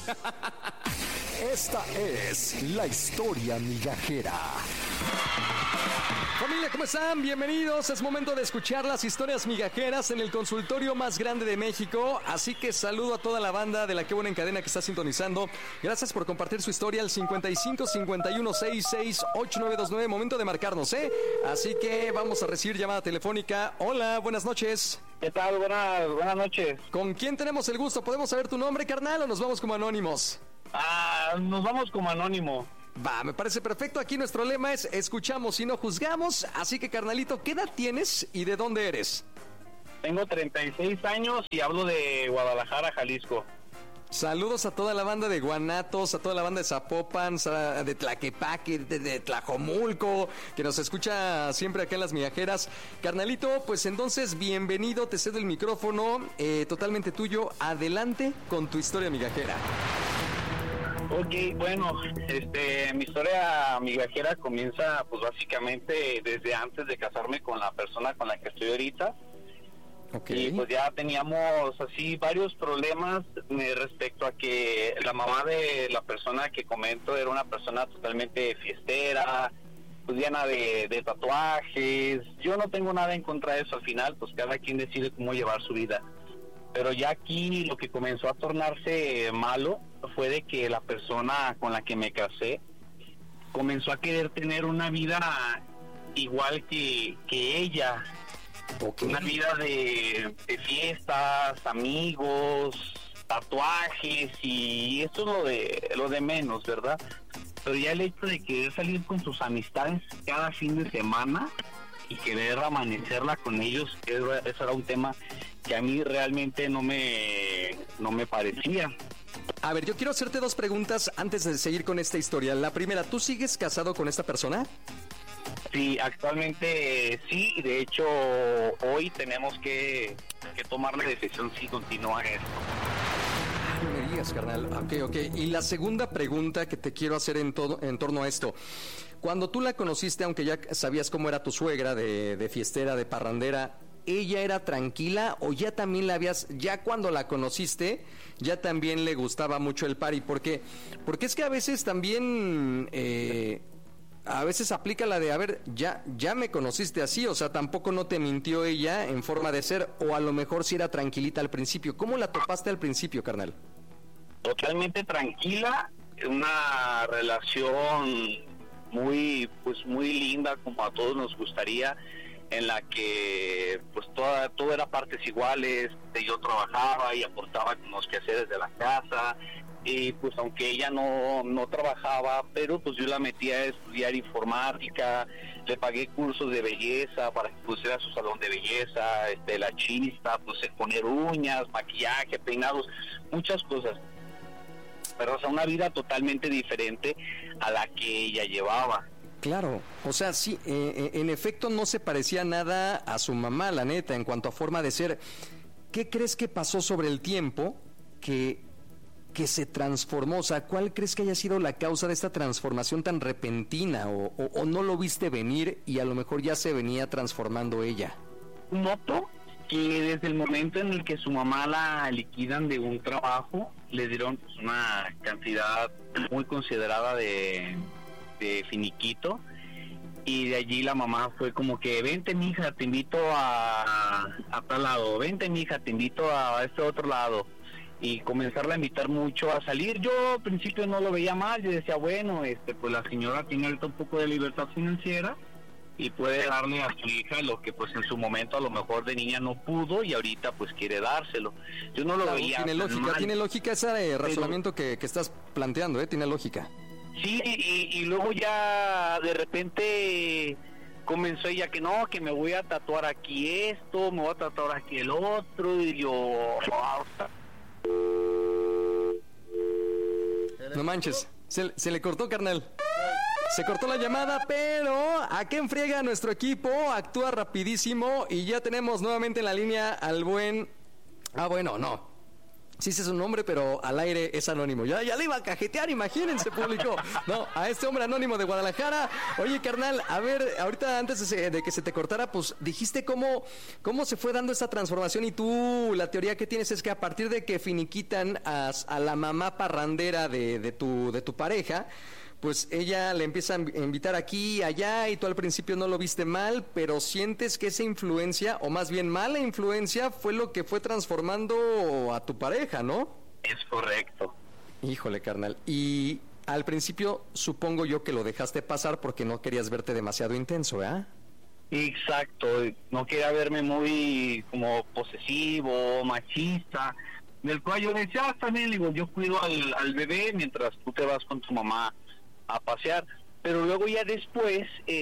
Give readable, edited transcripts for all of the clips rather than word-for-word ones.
Esta es la historia migajera. Familia, ¿cómo están? Bienvenidos. Es momento de escuchar las historias migajeras en el consultorio más grande de México. Así que saludo a toda la banda de La Qué Buena en Cadena que está sintonizando. Gracias por compartir su historia al 55 51 66 8929. Momento de marcarnos, ¿eh? Así que vamos a recibir llamada telefónica. Hola, buenas noches. ¿Qué tal? Buenas noches. ¿Con quién tenemos el gusto? ¿Podemos saber tu nombre, carnal, o nos vamos como anónimos? Nos vamos como anónimo. Va, me parece perfecto. Aquí nuestro lema es escuchamos y no juzgamos. Así que, carnalito, ¿qué edad tienes y de dónde eres? Tengo 36 años y hablo de Guadalajara, Jalisco. Saludos a toda la banda de Guanatos, a toda la banda de Zapopan, de Tlaquepaque, de Tlajomulco, que nos escucha siempre acá en Las Migajeras. Carnalito, pues entonces, bienvenido, te cedo el micrófono, totalmente tuyo. Adelante con tu historia migajera. Ok, bueno, mi historia migajera comienza pues básicamente desde antes de casarme con la persona con la que estoy ahorita. Okay. Y pues ya teníamos así varios problemas respecto a que la mamá de la persona que comento era una persona totalmente fiestera, pues llena de tatuajes. Yo no tengo nada en contra de eso, al final pues cada quien decide cómo llevar su vida. Pero ya aquí lo que comenzó a tornarse malo fue de que la persona con la que me casé comenzó a querer tener una vida igual que ella. Okay. Una vida de fiestas, amigos, tatuajes, y esto es lo de menos, ¿verdad? Pero ya el hecho de querer salir con sus amistades cada fin de semana y querer amanecerla con ellos, eso era un tema que a mí realmente no me parecía. A ver, yo quiero hacerte dos preguntas antes de seguir con esta historia. La primera, ¿tú sigues casado con esta persona? Sí, actualmente sí, de hecho hoy tenemos que tomar la decisión si continuar esto. No me digas, carnal. Ok. Y la segunda pregunta que te quiero hacer en torno a esto. Cuando tú la conociste, aunque ya sabías cómo era tu suegra de fiestera, de parrandera, ¿ella era tranquila o ya también ya cuando la conociste, ya también le gustaba mucho el party? Porque es que a veces también... a veces aplica la de, a ver, ya me conociste así, o sea, tampoco no te mintió ella en forma de ser, o a lo mejor sí era tranquilita al principio. ¿Cómo la topaste al principio, carnal? Totalmente tranquila, una relación muy linda, como a todos nos gustaría, en la que pues todo era partes iguales. Yo trabajaba y aportaba con los quehaceres de la casa. Y pues aunque ella no trabajaba, pero pues yo la metí a estudiar informática, le pagué cursos de belleza para que pusiera su salón de belleza, la chista, pues poner uñas, maquillaje, peinados, muchas cosas. Pero o sea, una vida totalmente diferente a la que ella llevaba. Claro, o sea, sí, en efecto no se parecía nada a su mamá, la neta, en cuanto a forma de ser. ¿Qué crees que pasó sobre el tiempo que se transformó? O sea, ¿cuál crees que haya sido la causa de esta transformación tan repentina? ¿O no lo viste venir y a lo mejor ya se venía transformando ella? Noto que desde el momento en el que su mamá la liquidan de un trabajo, le dieron pues una cantidad muy considerada de finiquito, y de allí la mamá fue como que vente mija, te invito a tal lado, vente mija, te invito a este otro lado, y comenzarla a invitar mucho a salir. Yo al principio no lo veía mal, yo decía bueno, pues la señora tiene ahorita un poco de libertad financiera y puede darle a su hija lo que pues en su momento a lo mejor de niña no pudo y ahorita pues quiere dárselo. Yo no lo veía tiene lógica ese razonamiento que estás planteando, tiene lógica. Sí, y luego ya de repente comenzó ella que no, que me voy a tatuar aquí esto, me voy a tatuar aquí el otro, y yo... No manches, se le cortó, carnal. Se cortó la llamada, pero ¿a qué enfriega nuestro equipo? Actúa rapidísimo y ya tenemos nuevamente en la línea al buen... bueno, no. Sí, ese es un nombre, pero al aire es anónimo. Ya le iba a cajetear, imagínense, público. No, a este hombre anónimo de Guadalajara. Oye, carnal, a ver, ahorita antes de que se te cortara, pues dijiste cómo se fue dando esta transformación y tú, la teoría que tienes es que a partir de que finiquitan a la mamá parrandera de tu pareja, pues ella le empieza a invitar aquí y allá y tú al principio no lo viste mal, pero sientes que esa influencia, o más bien mala influencia, fue lo que fue transformando a tu pareja, ¿no? Es correcto. Híjole, carnal. Y al principio supongo yo que lo dejaste pasar porque no querías verte demasiado intenso, ¿eh? Exacto, no quería verme muy como posesivo, machista, del cual yo decía, también digo, yo cuido al bebé mientras tú te vas con tu mamá a pasear, pero luego ya después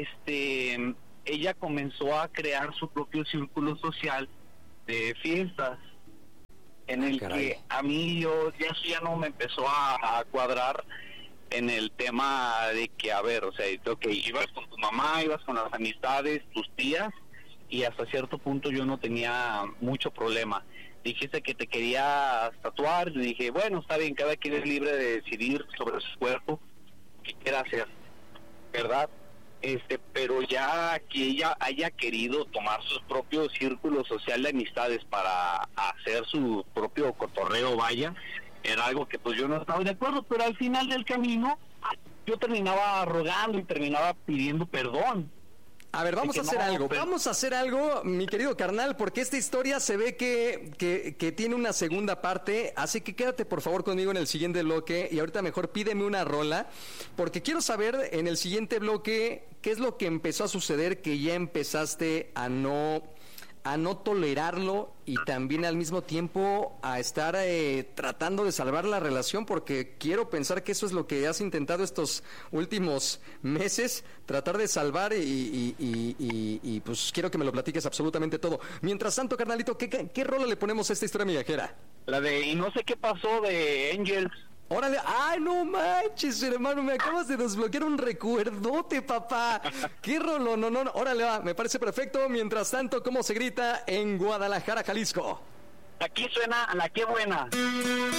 ella comenzó a crear su propio círculo social de fiestas en el que a mí eso ya no me empezó a cuadrar en el tema de que, a ver, o sea, ibas con tu mamá, ibas con las amistades, tus tías, y hasta cierto punto yo no tenía mucho problema. Dijiste que te querías tatuar, y dije, bueno, está bien, cada quien es libre de decidir sobre su cuerpo que quiera hacer, ¿verdad? Pero ya que ella haya querido tomar su propio círculo social de amistades para hacer su propio cotorreo, vaya, era algo que pues yo no estaba de acuerdo, pero al final del camino yo terminaba rogando y terminaba pidiendo perdón. A ver, vamos a hacer algo, mi querido carnal, porque esta historia se ve que tiene una segunda parte, así que quédate por favor conmigo en el siguiente bloque y ahorita mejor pídeme una rola, porque quiero saber en el siguiente bloque qué es lo que empezó a suceder, que ya empezaste a no tolerarlo y también al mismo tiempo a estar tratando de salvar la relación, porque quiero pensar que eso es lo que has intentado estos últimos meses, tratar de salvar y pues quiero que me lo platiques absolutamente todo. Mientras tanto, carnalito, ¿qué rola le ponemos a esta historia migajera? La de Y no sé qué pasó de Angels. Órale, ay, no manches, hermano, me acabas de desbloquear un recuerdote, papá. Qué rolo, no, órale, va, me parece perfecto. Mientras tanto, ¿cómo se grita en Guadalajara, Jalisco? Aquí suena La Qué Buena.